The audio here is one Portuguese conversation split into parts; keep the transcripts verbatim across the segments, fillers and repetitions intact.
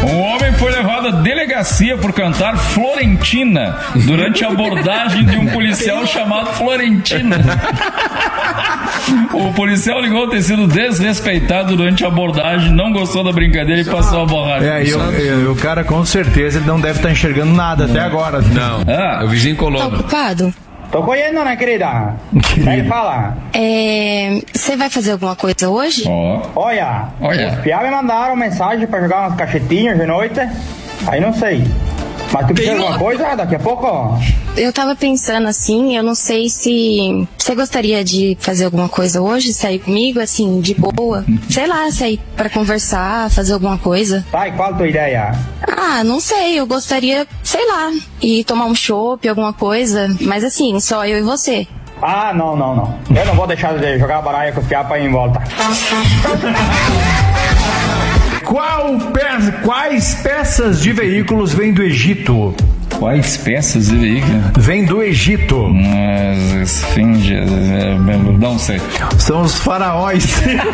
Um homem foi levado à delegacia por cantar Florentina durante a abordagem de um policial chamado Florentina. O policial ligou ter sido desrespeitado durante a abordagem, não gostou da brincadeira e passou a borracha. É, e o cara com certeza ele não deve estar enxergando nada não. até agora. Não, ah, o vizinho colou. Tá ocupado? Tô colhendo, né, querida? Aí fala. É. Você vai fazer alguma coisa hoje? Oh. Olha, Olha, os piá me mandaram mensagem pra jogar umas cachetinhas de noite. Aí não sei. Mas tu precisa de alguma coisa daqui a pouco? Eu tava pensando assim, eu não sei se você gostaria de fazer alguma coisa hoje, sair comigo, assim, de boa. Sei lá, sair pra conversar, fazer alguga coisa. Tá, e qual a tua ideia? Ah, não sei, eu gostaria, sei lá, ir tomar um chopp, alguma coisa. Mas assim, só eu e você. Ah, não, não, não. Eu não vou deixar de jogar baralho com os piá pra ir em volta. Qual pe... Quais peças de veículos vêm do Egito? Quais peças de veículo? Vem do Egito. Mas, esfinge, não sei. São os faraós.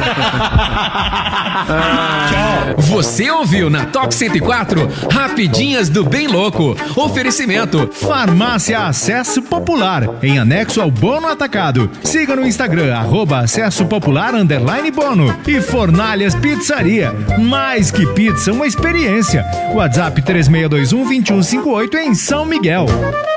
Tchau. Você ouviu na Top cento e quatro Rapidinhas do Bem Louco. Oferecimento Farmácia Acesso Popular, em anexo ao Bono Atacado. Siga no Instagram, arroba Acesso Popular underline Bono. E Fornalhas Pizzaria. Mais que pizza, uma experiência. WhatsApp três seis dois um, dois um cinco oito em São Miguel.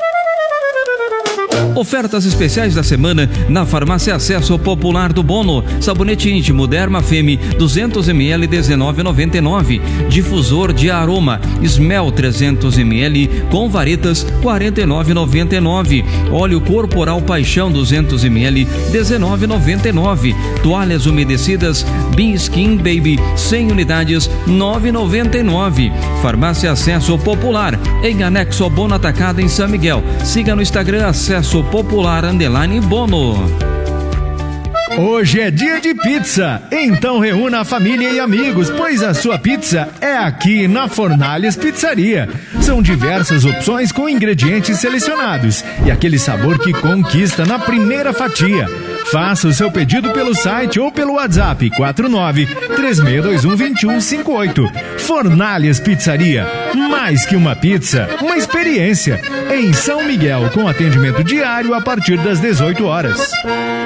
Ofertas especiais da semana na Farmácia Acesso Popular do Bono. Sabonete íntimo Derma Femme duzentos mililitros dezenove reais e noventa e nove centavos. Difusor de aroma Smell trezentos mililitros com varetas quarenta e nove reais e noventa e nove centavos. Óleo corporal Paixão duzentos mililitros dezenove reais e noventa e nove centavos. Toalhas umedecidas Be Skin Baby cem unidades nove reais e noventa e nove centavos. Farmácia Acesso Popular em anexo ao Bono Atacado em São Miguel. Siga no Instagram Acesso Popular underline Bono. Hoje é dia de pizza, então reúna a família e amigos, pois a sua pizza é aqui na Fornalhas Pizzaria. São diversas opções com ingredientes selecionados e aquele sabor que conquista na primeira fatia. Faça o seu pedido pelo site ou pelo WhatsApp quatro nove três seis dois um, dois um cinco oito. Fornalhas Pizzaria, mais que uma pizza, uma experiência. Em São Miguel, com atendimento diário a partir das dezoito horas.